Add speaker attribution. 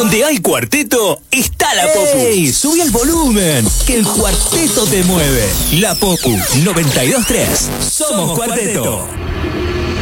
Speaker 1: Donde hay cuarteto, está la Popu. ¡Ey! Subí el volumen, que el cuarteto te mueve. La Popu 92.3. Somos cuarteto.